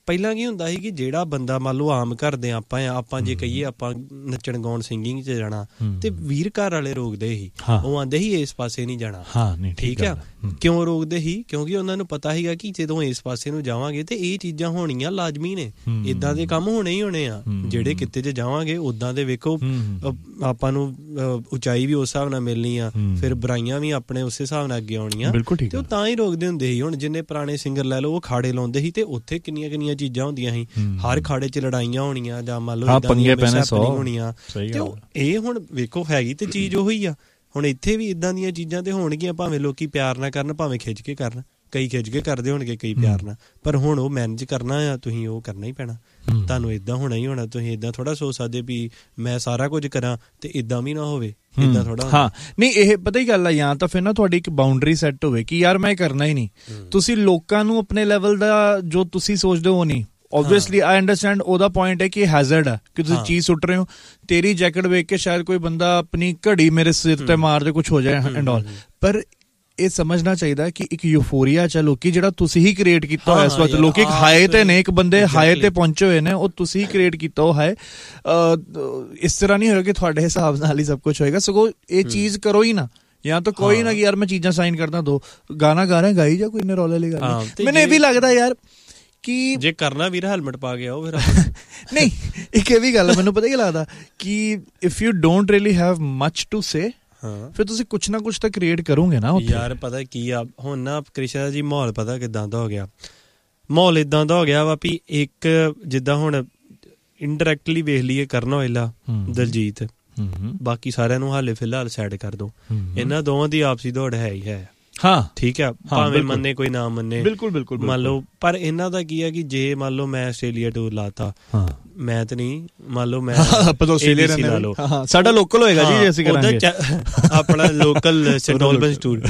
ਪਹਿਲਾਂ ਕੀ ਹੁੰਦਾ ਸੀ ਕਿ ਜਿਹੜਾ ਬੰਦਾ ਮੰਨ ਲਓ ਆਮ ਘਰ ਦੇ ਆਪਾਂ ਆ, ਆਪਾਂ ਜੇ ਕਹੀਏ ਆਪਾਂ ਨੱਚਣ ਗਾਉਣ ਸਿੰਗਿੰਗ 'ਚ ਜਾਣਾ ਤੇ ਵੀਰ ਘਰ ਵਾਲੇ ਰੋਕਦੇ ਸੀ, ਉਹ ਆਂਦੇ ਸੀ ਇਸ ਪਾਸੇ ਨਹੀਂ ਜਾਣਾ। ਠੀਕ ਆ, ਕਿਉਂ ਰੋਕਦੇ ਸੀ? ਕਿਉਂਕਿ ਉਹਨਾਂ ਨੂੰ ਪਤਾ ਸੀਗਾ ਕਿ ਜਦੋਂ ਇਸ ਪਾਸੇ ਨੂੰ ਜਾਵਾਂਗੇ ਤੇ ਇਹ ਚੀਜ਼ਾਂ ਹੋਣੀਆਂ ਲਾਜ਼ਮੀ ਨੇ, ਏਦਾਂ ਦੇ ਕੰਮ ਹੋਣੇ ਹੀ ਹੋਣੇ ਆ। ਜਿਹੜੇ ਕਿਤੇ 'ਚ ਜਾਵਾਂਗੇ ਉੱਦਾਂ ਦੇ ਵੇਖੋ ਆਪਾਂ ਨੂੰ ਉਚਾਈ ਵੀ ਉਸ ਹਿਸਾਬ ਨਾਲ ਮਿਲਣੀ ਆ, ਫਿਰ ਬੁਰਾਈਆਂ ਵੀ ਆਪਣੇ ਉਸੇ ਹਿਸਾਬ ਨਾਲ ਅੱਗੇ ਆਉਣੀਆਂ, ਤੇ ਉਹ ਤਾਂ ਹੀ ਰੋਕਦੇ ਹੁੰਦੇ ਸੀ। ਹੁਣ ਜਿੰਨੇ ਪੁਰਾਣੇ ਸਿੰਗਰ ਲੈ ਲਓ, ਉਹ ਖਾੜੇ ਲਾਉਂਦੇ ਸੀ ਤੇ ਉੱਥੇ ਕਿੰਨੀਆਂ ਕਿੰਨੀਆਂ ਚੀਜ਼ਾਂ ਹੁੰਦੀਆਂ ਸੀ, ਹਰ ਖਾੜੇ 'ਚ ਲੜਾਈਆਂ ਹੋਣੀਆਂ ਜਾਂ ਮੰਨ ਲਓ ਹੋਣੀਆਂ। ਤੇ ਇਹ ਹੁਣ ਵੇਖੋ ਹੈਗੀ ਤੇ ਚੀਜ਼ ਉਹੀ ਆ। ਹੁਣ ਇੱਥੇ ਵੀ ਇਦਾਂ ਦੀਆਂ ਚੀਜ਼ਾਂ ਤੇ ਹੋਣਗੀਆਂ, ਭਾਵੇਂ ਲੋਕੀ ਪਿਆਰ ਨਾ ਕਰਨ, ਭਾਵੇਂ ਖਿੱਚ ਕੇ ਕਰਨ, ਕਈ ਖਿੱਚ ਕੇ ਕਰਦੇ ਹੋਣਗੇ, ਕਈ ਪਿਆਰ ਨਾਲ, ਪਰ ਹੁਣ ਉਹ ਮੈਨੇਜ ਕਰਨਾ ਆ, ਤੁਸੀਂ ਉਹ ਕਰਨਾ ਹੀ ਪੈਣਾ। ਤੁਹਾਨੂੰ ਏਦਾਂ ਹੋਣਾ ਹੀ ਹੋਣਾ। ਤੁਸੀਂ ਏਦਾਂ ਥੋੜਾ ਸੋਚ ਸਕਦੇ ਵੀ ਮੈਂ ਸਾਰਾ ਕੁਝ ਕਰਾਂ ਤੇ ਏਦਾਂ ਵੀ ਨਾ ਹੋਵੇ, ਏਦਾਂ ਥੋੜਾ। ਹਾਂ ਨਹੀਂ, ਇਹ ਪਤਾ ਹੀ ਗੱਲ ਆ, ਜਾਂ ਤਾਂ ਫਿਰ ਨਾ ਤੁਹਾਡੀ ਇੱਕ ਬਾਉਂਡਰੀ ਸੈੱਟ ਹੋਵੇ ਕਿ ਯਾਰ ਮੈਂ ਕਰਨਾ ਹੀ ਨਹੀਂ। ਤੁਸੀਂ ਲੋਕਾਂ ਨੂੰ ਆਪਣੇ ਲੈਵਲ ਦਾ ਜੋ ਤੁਸੀਂ ਸੋਚਦੇ ਹੋ ਨਹੀਂ, ਓਬਵੀਅਸਲੀ ਆਈ ਅੰਡਰਸਟੈਂਡ ਉਹਦਾ ਪੁਆਇੰਟ ਹੈ ਕਿ ਹੈਜ਼ਰਡ ਆ ਕਿ ਤੁਸੀਂ ਚੀਜ਼ ਸੁੱਟ ਰਹੇ ਹੋ। ਤੇਰੀ ਜੈਕਟ ਵੇਖ ਕੇ ਸ਼ਾਇਦ ਕੋਈ ਬੰਦਾ ਆਪਣੀ ਘੜੀ ਮੇਰੇ ਸਿਰ ਤੇ ਮਾਰ ਦੇ, ਕੁਛ ਹੋ ਜਾਏ ਐਂਡ ਆਲ, ਪਰ ਇਹ ਸਮਝਣਾ ਚਾਹੀਦਾ ਕਿ ਇੱਕ ਯੂਫੋਰੀਆ ਚ ਲੋਕੀ ਜਿਹੜਾ ਤੁਸੀਂ ਹੀ ਕ੍ਰੀਏਟ ਕੀਤਾ ਹੋਇਆ ਇਸ ਵਕਤ, ਲੋਕੀ ਇੱਕ ਹਾਏ ਤੇ ਨੇ, ਇੱਕ ਬੰਦੇ ਹਾਏ ਤੇ ਪਹੁੰਚੇ ਹੋਏ ਨੇ, ਉਹ ਤੁਸੀਂ ਹੀ ਕ੍ਰੀਏਟ ਕੀਤਾ ਉਹ ਹਾਏ। ਇਸ ਤਰ੍ਹਾਂ ਨਹੀਂ ਹੋਏਗਾ ਕਿ ਤੁਹਾਡੇ ਹਿਸਾਬ ਨਾਲ ਹੀ ਸਭ ਕੁਛ ਹੋਏਗਾ, ਸਗੋਂ ਇਹ ਚੀਜ਼ ਕਰੋ ਹੀ ਨਾ, ਜਾਂ ਤਾਂ ਕੋਈ ਨਾ ਕਿ ਯਾਰ ਮੈਂ ਚੀਜ਼ਾਂ ਸਾਈਨ ਕਰਦਾ, ਦੋ ਗਾਣਾ ਗਾ ਰਿਹਾ ਗਾਈ ਜਾਂ ਕੋਈ ਨੇ ਰੌਲੇ ਲਈ ਗਾ। ਮੈਨੂੰ ਇਹ ਵੀ ਲੱਗਦਾ ਯਾਰ ਕਿ ਜੇ ਕਰਨਾ ਵੀਰ ਹੈਲਮਟ ਪਾ ਕੇ ਆਓ ਫਿਰ। ਨਹੀਂ, ਇੱਕ ਇਹ ਵੀ ਗੱਲ ਮੈਨੂੰ ਪਤਾ ਕੀ ਲੱਗਦਾ ਕਿ if you don't really have much to say, ਫਿਰ ਤੁਸੀਂ ਕੁਛ ਨਾ ਕੁਛ ਤਾਂ ਕ੍ਰੀਏਟ ਕਰੋਗੇ ਨਾ ਉੱਥੇ। ਯਾਰ ਪਤਾ ਕੀ ਆ ਹੁਣ ਨਾ ਕ੍ਰਿਸ਼ਾ ਜੀ, ਮਾਹੌਲ ਪਤਾ ਕਿੱਦਾਂ ਦਾ ਹੋ ਗਿਆ, ਮਾਹੌਲ ਏਦਾਂ ਦਾ ਹੋ ਗਿਆ ਵਾ ਵੀ ਇੱਕ ਜਿੱਦਾਂ ਹੁਣ ਇਨਡਾਇਰੈਕਟਲੀ ਵੇਖ ਲਈਏ ਕਰਨ ਔਜਲਾ, ਦਲਜੀਤ, ਬਾਕੀ ਸਾਰਿਆਂ ਨੂੰ ਹਾਲੇ ਫਿਲਹਾਲ ਸਾਈਡ ਕਰ ਦੋ, ਇਹਨਾਂ ਦੋਵਾਂ ਦੀ ਆਪਸੀ ਦੌੜ ਹੈ ਹੀ ਹੈ। ਹਾਂ ਠੀਕ ਹੈ, ਭਾਵੇਂ ਮੰਨੇ ਕੋਈ ਨਾ ਮੰਨੇ, ਬਿਲਕੁਲ ਬਿਲਕੁਲ ਮੰਨ ਲਓ, ਪਰ ਇਹਨਾਂ ਦਾ ਕੀ ਹੈ ਕਿ ਜੇ ਮੰਨ ਲਓ ਮੈਂ ਆਸਟ੍ਰੇਲੀਆ ਟੂਰ ਲਾਤਾ, ਮੈਂ ਤਾਂ ਨਹੀਂ, ਮੰਨ ਲਓ ਮੈਂ ਆਸਟ੍ਰੇਲੀਆ ਲਾ ਲਓ, ਸਾਡਾ ਲੋਕਲ ਹੋਏਗਾ ਜੀ, ਅਸੀਂ ਕਰਾਂਗੇ ਆਪਣਾ ਲੋਕਲ ਸੈਂਟ ਆਲਬਨਸ ਟੂਰ।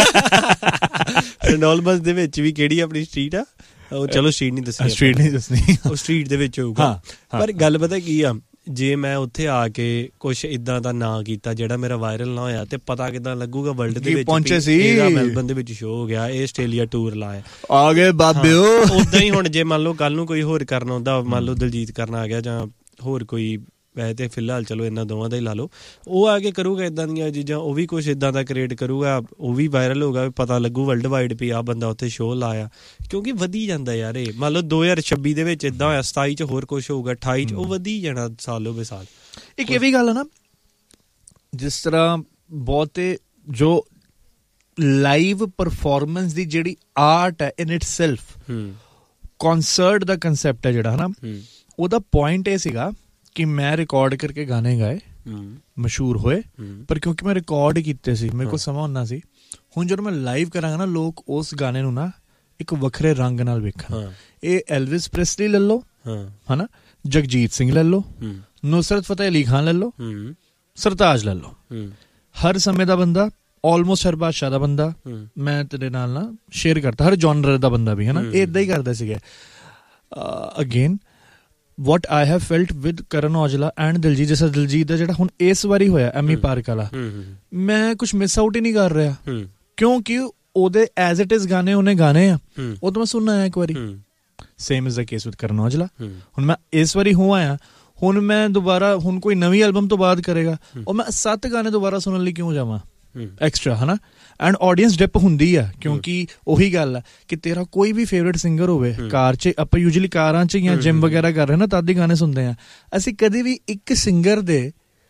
ਸੈਂਟ ਆਲਬਨਸ ਦੇ ਵਿੱਚ ਵੀ ਕਿਹੜੀ ਆਪਣੀ ਸਟਰੀਟ ਆ, ਉਹ ਚਲੋ ਸਟਰੀਟ ਨਹੀਂ ਦੱਸਣੀ, ਸਟਰੀਟ ਨਹੀਂ ਦੱਸਣੀ, ਉਹ ਸਟਰੀਟ ਦੇ ਵਿੱਚ ਹੋਊਗਾ। ਪਰ ਗੱਲ ਪਤਾ ਕੀ ਆ, ਜੇ ਮੈਂ ਉੱਥੇ ਆ ਕੇ ਕੁਛ ਇਦਾਂ ਦਾ ਨਾ ਕੀਤਾ ਜਿਹੜਾ ਮੇਰਾ ਵਾਇਰਲ ਨਾ ਹੋਇਆ, ਤੇ ਪਤਾ ਕਿੱਦਾਂ ਲੱਗੂਗਾ ਵਰਲਡ ਦੇ ਵਿੱਚ ਪਹੁੰਚੇ ਸੀ, ਇਹਦਾ ਮੈਲਬਨ ਦੇ ਵਿੱਚ ਸ਼ੋਅ ਹੋ ਗਿਆ, ਇਹ ਆਸਟ੍ਰੇਲੀਆ ਟੂਰ ਲਾਇਆ ਆ ਗਏ ਬਾਬਿਓ। ਉਦਾਂ ਹੀ ਹੁਣ ਜੇ ਮੰਨ ਲਓ ਕੱਲ ਨੂੰ ਕੋਈ ਹੋਰ ਕਰਨ ਆਉਂਦਾ, ਮੰਨ ਲਓ ਦਲਜੀਤ ਕਰਨ ਆ ਗਿਆ ਜਾਂ ਹੋਰ ਕੋਈ, ਵੈਸੇ ਤੇ ਫਿਲਹਾਲ ਚਲੋ ਇਹਨਾਂ ਦੋਵਾਂ ਦਾ ਹੀ ਲਾ ਲਓ, ਉਹ ਆ ਕੇ ਕਰੂਗਾ ਇਦਾਂ ਦੀਆਂ ਚੀਜ਼ਾਂ, ਉਹ ਵੀ ਕੁਛ ਇਦਾਂ ਦਾ ਕ੍ਰੀਏਟ ਕਰੂਗਾ, ਉਹ ਵੀ ਵਾਇਰਲ ਹੋਊਗਾ, ਪਤਾ ਲੱਗੂ ਵਰਲਡ ਵਾਈਡ ਵੀ ਆਹ ਬੰਦਾ ਉੱਥੇ ਸ਼ੋਅ ਲਾਇਆ। ਕਿਉਂਕਿ ਵਧੀ ਜਾਂਦਾ ਯਾਰ ਇਹ, ਮੰਨ ਲਓ ਦੋ ਹਜ਼ਾਰ ਛੱਬੀ ਦੇ ਵਿੱਚ ਏਦਾਂ ਹੋਇਆ, ਸਤਾਈ ਚ ਹੋਰ ਕੁਛ ਹੋਊਗਾ, ਅਠਾਈ ਚ ਉਹ ਵਧੀ ਜਾਣਾ ਸਾਲੋਂ ਬੇ ਸਾਲ। ਇੱਕ ਇਹ ਵੀ ਗੱਲ ਹੈ ਨਾ, ਜਿਸ ਤਰ੍ਹਾਂ ਬਹੁਤੇ ਜੋ ਲਾਈਵ ਪਰਫਾਰਮੈਂਸ ਦੀ ਜਿਹੜੀ ਆਰਟ ਹੈ in it self, concert the concept ਹੈ ਜਿਹੜਾ ਹਨਾ, ਉਹਦਾ ਪੁਆਇੰਟ ਇਹ ਸੀਗਾ ਕਿ ਮੈਂ ਰਿਕਾਰਡ ਕਰਕੇ ਗਾਣੇ ਗਾਏ, ਮਸ਼ਹੂਰ ਹੋਏ, ਪਰ ਕਿਉਂਕਿ ਮੈਂ ਰਿਕਾਰਡ ਕੀਤੇ ਸੀ, ਮੇਰੇ ਕੋਲ ਸਮਾਂ ਹੁੰਦਾ ਸੀ। ਹੁਣ ਜਦੋਂ ਮੈਂ ਲਾਈਵ ਕਰਾਂਗਾ ਨਾ, ਲੋਕ ਉਸ ਗਾਣੇ ਨੂੰ ਨਾ ਇੱਕ ਵੱਖਰੇ ਰੰਗ ਨਾਲ ਵੇਖਣ। ਇਹ ਐਲਵਿਸ ਪ੍ਰੈਸਲੀ ਲੈ ਲਓ ਹਨਾ, ਜਗਜੀਤ ਸਿੰਘ ਲੈ ਲਓ, ਨੁਸਰਤ ਫਤਿਹ ਅਲੀ ਖਾਨ ਲੈ ਲਓ, ਸਰਤਾਜ ਲੈ ਲਓ, ਹਰ ਸਮੇਂ ਦਾ ਬੰਦਾ, ਆਲਮੋਸਟ ਹਰ ਭਾਸ਼ਾ ਦਾ ਬੰਦਾ ਮੈਂ ਤੇਰੇ ਨਾਲ ਨਾ ਸ਼ੇਅਰ ਕਰਤਾ, ਹਰ ਜਨਰ ਦਾ ਬੰਦਾ ਵੀ ਹਨਾ, ਇਹ ਏਦਾਂ ਹੀ ਕਰਦੇ ਸੀਗੇ। Again what I have felt with ਕਰਨ ਔਜਲਾ ਐਂਡ ਦਿਲਜੀਤ, ਜਿਸ ਦਿਲਜੀਤ ਦਾ ਜਿਹੜਾ ਹੁਣ ਇਸ ਵਾਰੀ ਹੋਇਆ ਐਮੀ ਪਾਰਕ ਵਾਲਾ, ਮੈਂ ਕੁਛ ਮਿਸ ਆਊਟ ਹੀ ਨਹੀਂ ਕਰ ਰਿਹਾ, ਕਿਉਂਕਿ ਉਹਦੇ ਐਜ਼ ਇਟ ਇਜ਼ ਗਾਣੇ ਉਹਨੇ ਗਾਣੇ ਆ, ਉਹ ਤਾਂ ਮੈਂ ਸੁਣਨਾ ਆਇਆ ਇੱਕ ਵਾਰੀ। Same is the case with ਕਰਨ ਔਜਲਾ। ਹੁਣ ਮੈਂ ਇਸ ਵਾਰੀ ਹੋ ਆਇਆ, ਹੁਣ ਮੈਂ ਦੁਬਾਰਾ, ਹੁਣ ਕੋਈ ਨਵੀਂ ਐਲਬਮ ਤੋਂ ਬਾਅਦ ਕਰੇਗਾ, ਉਹ ਮੈਂ ਸੱਤ ਗਾਣੇ ਦੁਬਾਰਾ ਸੁਣਨ ਲਈ ਕਿਉਂ ਜਾਵਾਂ ਐਕਸਟਰਾ ਹਨਾ। ਐਂਡ ਆਡੀਅੰਸ ਡਿਪ ਹੁੰਦੀ ਆ, ਕਿਉਂਕਿ ਉਹੀ ਗੱਲ ਆ ਕਿ ਤੇਰਾ ਕੋਈ ਵੀ ਫੇਵਰੇਟ ਸਿੰਗਰ ਹੋਵੇ, ਕਾਰ 'ਚ ਆਪਾਂ ਯੂਜਲੀ ਕਾਰਾਂ 'ਚ ਜਾਂ ਜਿਮ ਵਗੈਰਾ ਕਰ ਰਹੇ ਨਾ, ਤਦ ਹੀ ਗਾਣੇ ਸੁਣਦੇ ਆ ਅਸੀਂ, ਕਦੇ ਵੀ ਇੱਕ ਸਿੰਗਰ ਦੇ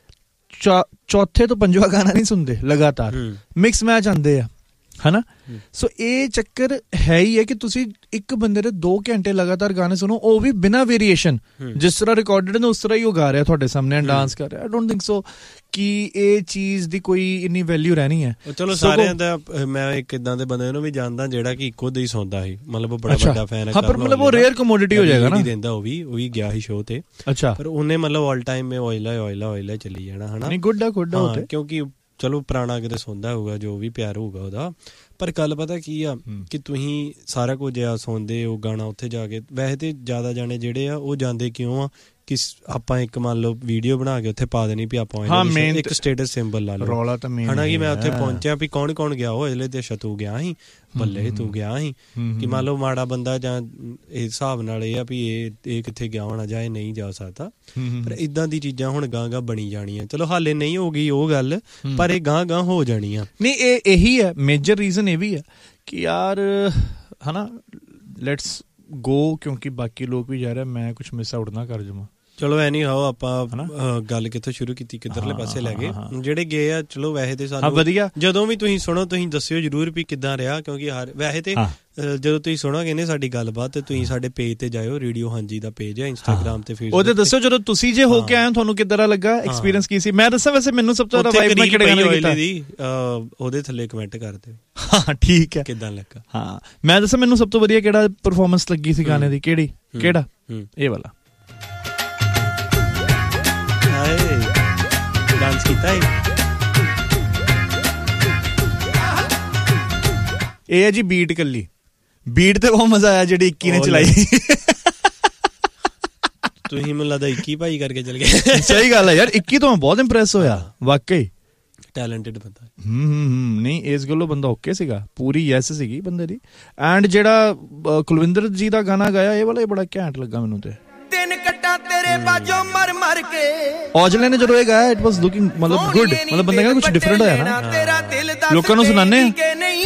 ਚੌਥੇ ਤੋਂ ਪੰਜਵਾਂ ਗਾਣਾ ਨਹੀਂ ਸੁਣਦੇ ਲਗਾਤਾਰ, ਮਿਕਸ ਮੈਚ ਆਉਂਦੇ ਆ ਹਨਾ। ਸੋ ਇਹ ਚੱਕਰ ਹੈ ਹੀ ਹੈ ਕਿ ਤੁਸੀਂ ਇੱਕ ਬੰਦੇ ਦੇ ਦੋ ਘੰਟੇ ਲਗਾਤਾਰ ਗਾਣੇ ਸੁਣੋ, ਉਹ ਵੀ ਬਿਨਾਂ ਵੇਰੀਏਸ਼ਨ, ਜਿਸ ਤਰ੍ਹਾਂ ਰਿਕਾਰਡਡ ਨੇ ਉਸ ਤਰ੍ਹਾਂ ਹੀ ਉਹ ਗਾ ਰਿਹਾ ਤੁਹਾਡੇ ਸਾਹਮਣੇ, ਡਾਂਸ ਕਰ ਰਿਹਾ। ਆਈ ਡੋਂਟ ਥਿੰਕ ਸੋ ਕਿ ਇਹ ਚੀਜ਼ ਦੀ ਕੋਈ ਇੰਨੀ ਵੈਲਿਊ ਰਹਿਣੀ ਹੈ। ਚਲੋ ਸਾਰਿਆਂ ਦਾ, ਮੈਂ ਇੱਕ ਇਦਾਂ ਦੇ ਬੰਦੇ ਨੂੰ ਵੀ ਜਾਣਦਾ ਜਿਹੜਾ ਕਿ ਇੱਕੋ ਦੇ ਹੀ ਸੁਣਦਾ ਸੀ, ਮਤਲਬ ਉਹ ਬੜਾ ਵੱਡਾ ਫੈਨ ਹੈ, ਪਰ ਮਤਲਬ ਉਹ ਰੇਅਰ ਕਮੋਡਿਟੀ ਹੋ ਜਾਏਗਾ ਨਾ, ਦਿੰਦਾ ਉਹ ਵੀ ਉਹ ਵੀ ਗਿਆ ਸੀ ਸ਼ੋਅ ਤੇ। ਅੱਛਾ, ਪਰ ਉਹਨੇ ਮਤਲਬ ਆਲ ਟਾਈਮ ਮੈਂ ਓਇਲਾ ਓਇਲਾ ਓਇਲਾ ਚੱਲੀ ਜਾਣਾ ਹਨਾ। ਨਹੀਂ ਗੁੱਡ ਆ ਗੁੱਡ ਆ, ਕਿਉਂਕਿ ਚਲੋ ਪੁਰਾਣਾ ਕਿਤੇ ਸੁਣਦਾ ਹੋਊਗਾ, ਜੋ ਵੀ ਪਿਆਰ ਹੋਊਗਾ ਉਹਦਾ। ਪਰ ਗੱਲ ਪਤਾ ਕੀ ਆ ਕਿ ਤੁਸੀਂ ਸਾਰਾ ਕੁਝ ਆ ਸੁਣਦੇ ਹੋ, ਗਾਣਾ ਉੱਥੇ ਜਾ ਕੇ, ਵੈਸੇ ਤੇ ਜ਼ਿਆਦਾ ਜਾਣੇ ਜਿਹੜੇ ਆ ਉਹ ਜਾਂਦੇ ਕਿਉਂ ਆ ਕਿ ਆਪਾਂ ਇੱਕ ਮੰਨ ਲਓ ਵੀਡੀਓ ਬਣਾ ਕੇ ਉੱਥੇ ਪਾ ਦੇਣੀ ਵੀ ਆਪਾਂ ਇੱਕ ਸਟੇਟਸ ਸਿੰਬਲ ਲਾ ਲਓ ਰੌਲਾ ਤਾਂ ਮੇਨ ਹਨਾ ਕਿ ਮੈਂ ਉੱਥੇ ਪਹੁੰਚਿਆ ਵੀ ਕੌਣ ਕੌਣ ਗਿਆ ਉਹ ਅਜਲੇ ਦੇਸ਼ ਤੂੰ ਗਿਆ ਸੀ ਬੱਲੇ ਤੂੰ ਗਿਆ ਸੀ ਕਿ ਮੰਨ ਲਓ ਮਾੜਾ ਬੰਦਾ ਜਾਂ ਇਸ ਹਿਸਾਬ ਨਾਲ ਇਹ ਆ ਵੀ ਇਹ ਇਹ ਕਿੱਥੇ ਗਿਆ ਹੋਣਾ ਜਾਂ ਇਹ ਨਹੀਂ ਜਾ ਸਕਦਾ ਪਰ ਇੱਦਾਂ ਦੀ ਚੀਜ਼ਾਂ ਹੁਣ ਗਾਂ ਗਾਂ ਬਣੀ ਜਾਣੀਆਂ ਚਲੋ ਹਾਲੇ ਨਹੀਂ ਹੋ ਗਈ ਉਹ ਗੱਲ ਪਰ ਇਹ ਗਾਂ ਗਾਂ ਹੋ ਜਾਣੀਆਂ ਨਹੀਂ ਇਹ ਇਹੀ ਹੈ ਮੇਜਰ ਰੀਜ਼ਨ ਇਹ ਵੀ ਹੈ ਕਿ ਯਾਰ ਹਨਾ ਲੈਟਸ ਗੋ ਕਿਉਂਕਿ ਬਾਕੀ ਲੋਕ ਵੀ ਜਾ ਰਹੇ ਮੈਂ ਕੁਛ ਮਿਸ ਆਊਟ ਨਾ ਕਰ ਜਾਵਾਂ ਚਲੋ ਐ ਨਹੀਂ ਆਓ ਆਪਾਂ ਗੱਲ ਕਿੱਥੋਂ ਸ਼ੁਰੂ ਕੀਤੀ ਕਿੱਧਰਲੇ ਪਾਸੇ ਲੈ ਗਏ ਜਿਹੜੇ ਗਏ ਆ ਚਲੋ ਵੈਸੇ ਤੇ ਸਾਨੂੰ ਵਧੀਆ ਜਦੋਂ ਵੀ ਤੁਸੀਂ ਸੁਣੋ ਤੁਸੀਂ ਦੱਸਿਓ ਜ਼ਰੂਰ ਵੀ ਕਿੱਦਾਂ ਰਿਹਾ ਕਿਉਂਕਿ ਹਰ ਵੈਸੇ ਤੇ ਜਦੋਂ ਤੁਸੀਂ ਸੁਣੋਗੇ ਨੇ ਸਾਡੀ ਗੱਲਬਾਤ ਤੇ ਤੁਸੀਂ ਸਾਡੇ ਪੇਜ ਤੇ ਜਾਇਓ ਰੇਡੀਓ ਹਾਂਜੀ ਦਾ ਪੇਜ ਹੈ ਇੰਸਟਾਗ੍ਰਾਮ ਤੇ ਫੇਸਬੁੱਕ ਉਹਦੇ ਦੱਸਿਓ ਜਦੋਂ ਤੁਸੀਂ ਜੇ ਹੋ ਕੇ ਆਏ ਤੁਹਾਨੂੰ ਕਿੱਦਾਂ ਲੱਗਾ ਐਕਸਪੀਰੀਅੰਸ ਕੀ ਸੀ ਮੈਂ ਦੱਸਾਂ ਵੈਸੇ ਮੈਨੂੰ ਸਭ ਤੋਂ ਜ਼ਿਆਦਾ ਵਾਈਬ ਮੈਂ ਕਿਹੜੇ ਗਾਣੇ ਕੀਤਾ ਉਹਦੇ ਥੱਲੇ ਕਮੈਂਟ ਕਰ ਦਿਓ ਹਾਂ ਠੀਕ ਹੈ ਕਿੱਦਾਂ ਲੱਗਾ ਹਾਂ ਮੈਂ ਦੱਸਾਂ ਮੈਨੂੰ ਸਭ ਤੋਂ ਵਧੀਆ ਕਿਹੜਾ ਪਰਫਾਰਮੈਂਸ ਲੱਗੀ ਸੀ ਗਾਣੇ ਦੀ ਕਿਹੜੀ ਕਿਹੜਾ ਇਹ ਵਾਲਾ ਡਾਂਸ ਕੀਤਾ ਹੈ ਇਹ ਹੈ ਜੀ ਬੀਟ ਕੱਲੀ ਬੀਟ ਤੇ ਬਹੁਤ ਮਜ਼ਾ ਆਇਆ ਜਿਹੜੀ ਇੱਕੀ ਨੇ ਚਲਾਈ ਤੁਸੀਂ ਮੈਨੂੰ ਲੱਗਦਾ ਇੱਕੀ ਭਾਈ ਕਰਕੇ ਚਲ ਗਏ ਸਹੀ ਗੱਲ ਹੈ ਯਾਰ ਇੱਕੀ ਤੋਂ ਮੈਂ ਬਹੁਤ ਇੰਪ੍ਰੈਸ ਹੋਇਆ ਵਾਕਈ ਟੈਲੈਂਟਡ ਬੰਦਾ ਹੂੰ ਹੂੰ ਨਹੀਂ ਇਸ ਗੱਲੋਂ ਬੰਦਾ ਓਕੇ ਸੀਗਾ ਪੂਰੀ ਯੈਸ ਸੀਗੀ ਬੰਦੇ ਦੀ ਐਂਡ ਜਿਹੜਾ ਕੁਲਵਿੰਦਰ ਜੀ ਦਾ ਗਾਣਾ ਗਾਇਆ ਇਹ ਵਾਲਾ ਬੜਾ ਘੈਂਟ ਲੱਗਾ ਮੈਨੂੰ ਤੇ ਤਿੰਨ ਕੱਟਾਂ ਤੇਰੇ ਬਾਜੋਂ ਮਰ ਮਰ ਕੇ ਔਜਲੇ ਨੇ ਜਦੋਂ ਇਹ ਗਾਇਆ ਇਟ ਵਾਸ ਲੁਕਿੰਗ ਮਤਲਬ ਗੁੱਡ ਮਤਲਬ ਬੰਦਾ ਕਹਿੰਦਾ ਕੁਝ ਡਿਫਰੈਂਟ ਹੋਇਆ ਨਾ ਲੋਕਾਂ ਨੂੰ ਸੁਣਾਉਂਦੇ ਆ